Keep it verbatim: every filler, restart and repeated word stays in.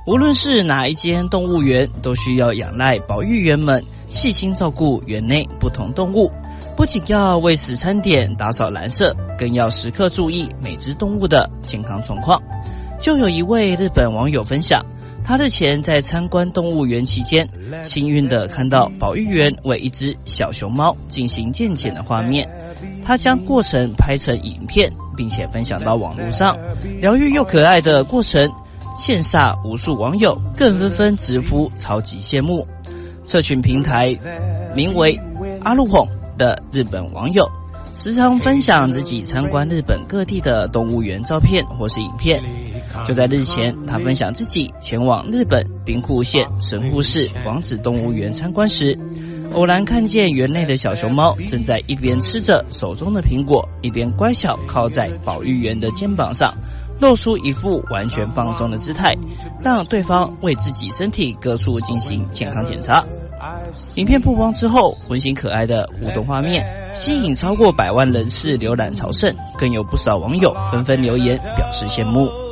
无论是哪一间动物园，都需要仰赖保育员们细心照顾园内不同动物，不仅要喂食餐点、打扫栏舍，更要时刻注意每只动物的健康状况。就有一位日本网友分享，他日前在参观动物园期间，幸运地看到保育员为一只小熊猫进行健检的画面。他将过程拍成影片，并且分享到网络上，疗愈又可爱的过程羡煞无数网友，更纷纷直呼超级羡慕。社群平台名为阿路哄的日本网友时常分享自己参观日本各地的动物园照片或是影片。就在日前，他分享自己前往日本兵库县神户市王子动物园参观时，偶然看见园内的小熊猫正在一边吃着手中的苹果，一边乖巧靠在保育员的肩膀上，露出一副完全放松的姿态，让对方为自己身体各处进行健康检查。影片曝光之后，温馨可爱的互动画面吸引超过百万人次浏览朝圣，更有不少网友纷纷留言表示羡慕。